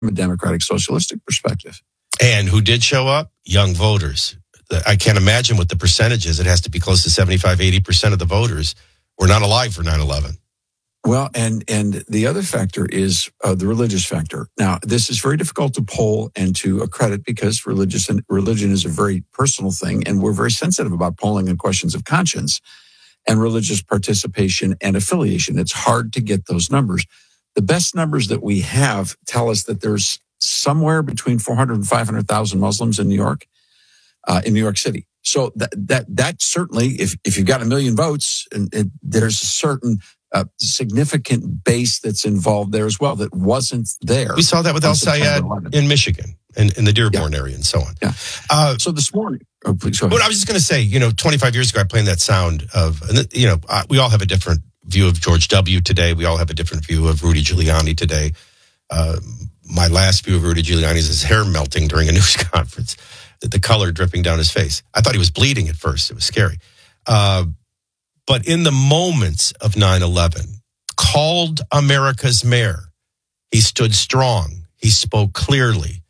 a democratic socialistic perspective. And who did show up? Young voters. I can't imagine what the percentage is. It has to be close to 75, 80% of the voters were not alive for 9/11. Well, and the other factor is the religious factor. Now, this is very difficult to poll and to accredit because religion is a very personal thing, and we're very sensitive about polling on questions of conscience and religious participation and affiliation. It's hard to get those numbers. The best numbers that we have tell us that there's somewhere between 400 and 500,000 Muslims in New York City. So that certainly, if you've got 1 million votes, there's a certain significant base that's involved there as well that wasn't there. We saw that with Al Sayed in Michigan and in the Dearborn area and so on. Yeah. So this morning, please go ahead. But I was just going to say, 25 years ago, I played that sound of, we all have a different view of George W. today. We all have a different view of Rudy Giuliani today. My last view of Rudy Giuliani is his hair melting during a news conference, the color dripping down his face. I thought he was bleeding at first. It was scary. But in the moments of 9/11, called America's mayor, he stood strong. He spoke clearly.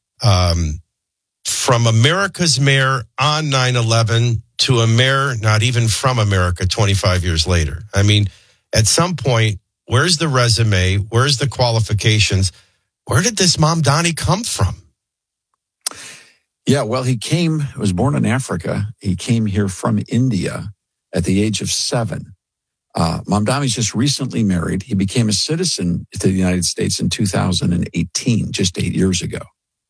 From America's mayor on 9/11 to a mayor not even from America 25 years later. I mean, at some point, where's the resume? Where's the qualifications? Where did this Mamdani come from? Yeah, well, he was born in Africa. He came here from India at the age of 7. Mamdani's just recently married. He became a citizen to the United States in 2018, just 8 years ago.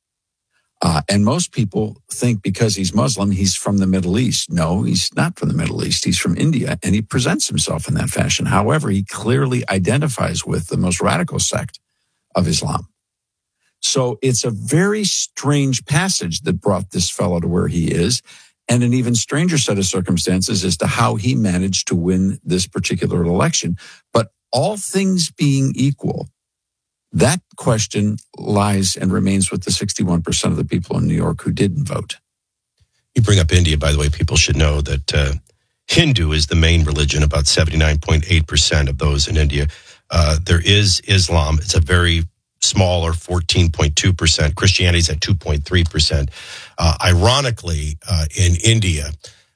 And most people think because he's Muslim, he's from the Middle East. No, he's not from the Middle East. He's from India, and he presents himself in that fashion. However, he clearly identifies with the most radical sect of Islam. So it's a very strange passage that brought this fellow to where he is, and an even stranger set of circumstances as to how he managed to win this particular election. But all things being equal, that question lies and remains with the 61% of the people in New York who didn't vote. You bring up India, by the way. People should know that Hindu is the main religion, about 79.8% of those in India. There is Islam. It's a very smaller 14.2%. Christianity's at 2.3%. Ironically, in India,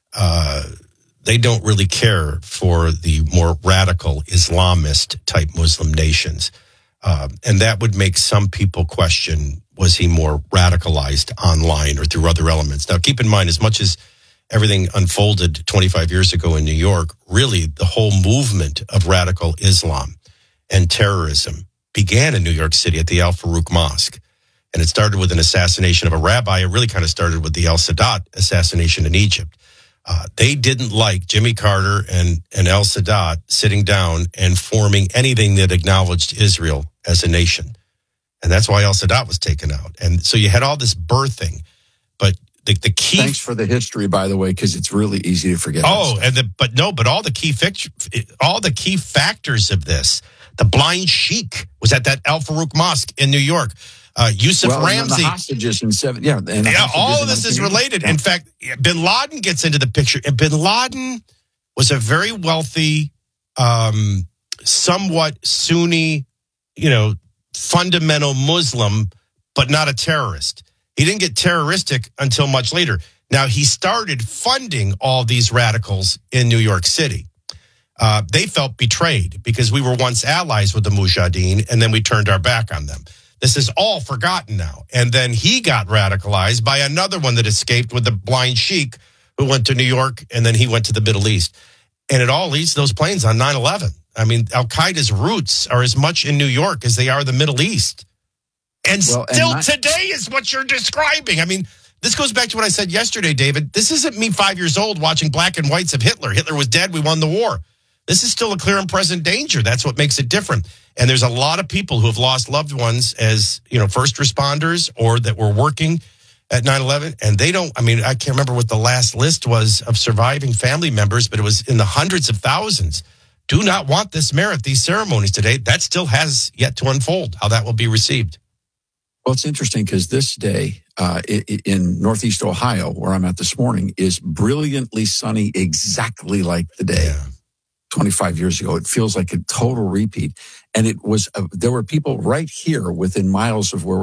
they don't really care for the more radical Islamist type Muslim nations. And that would make some people question, was he more radicalized online or through other elements? Now, keep in mind, as much as everything unfolded 25 years ago in New York, really the whole movement of radical Islam and terrorism began in New York City at the Al Farouk Mosque. And it started with an assassination of a rabbi. It really kind of started with the El Sadat assassination in Egypt. They didn't like Jimmy Carter and El Sadat sitting down and forming anything that acknowledged Israel as a nation. And that's why El Sadat was taken out. And so you had all this birthing. But the key... Thanks for the history, by the way, because it's really easy to forget. Oh, but all the key factors of this. The blind sheik was at that Al Farouk Mosque in New York. Yusuf Ramzi. The hostages in all of this is related. In fact, bin Laden gets into the picture. And bin Laden was a very wealthy, somewhat Sunni, fundamental Muslim, but not a terrorist. He didn't get terroristic until much later. Now, he started funding all these radicals in New York City. They felt betrayed because we were once allies with the Mujahideen, and then we turned our back on them. This is all forgotten now. And then he got radicalized by another one that escaped with the blind sheik who went to New York, and then he went to the Middle East. And it all leads to those planes on 9/11. I mean, Al-Qaeda's roots are as much in New York as they are the Middle East. And today is what you're describing. I mean, this goes back to what I said yesterday, David. This isn't me 5 years old watching black and whites of Hitler. Hitler was dead. We won the war. This is still a clear and present danger. That's what makes it different. And there's a lot of people who have lost loved ones as, first responders or that were working at 9/11. And I can't remember what the last list was of surviving family members, but it was in the hundreds of thousands. Do not want this mayor at these ceremonies today. That still has yet to unfold, how that will be received. Well, it's interesting because this day in Northeast Ohio, where I'm at this morning, is brilliantly sunny, exactly like the day. Yeah. 25 years ago. It feels like a total repeat. And it was, there were people right here within miles of where